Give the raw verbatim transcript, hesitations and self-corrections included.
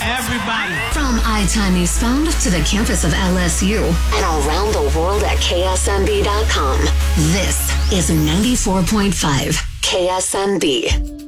Everybody. From iTime Eastbound to the campus of L S U and around the world at K S N B dot com. This is ninety-four point five K S N B.